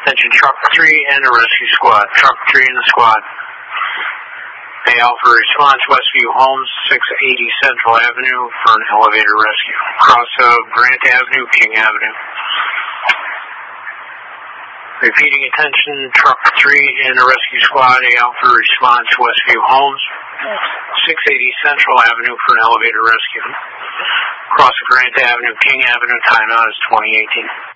Attention Truck 3 and the rescue squad. Truck 3 and the squad. Bay Alpha response, Westview Homes, 680 Central Avenue for an elevator rescue. Cross of Grant Avenue, King Avenue. Repeating attention, Truck 3 and the rescue squad. Bay Alpha response, Westview Homes, 680 Central Avenue for an elevator rescue. Cross of Grant Avenue, King Avenue, timeout is 2018.